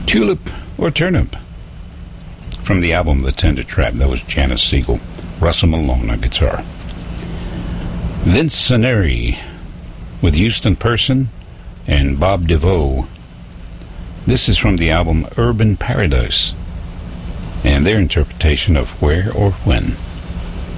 Tulip or Turnip. From the album The Tender Trap, that was Janice Siegel. Russell Malone on guitar. Vince Soneri with Houston Person and Bob DeVoe. This is from the album Urban Paradise and their interpretation of Where or When.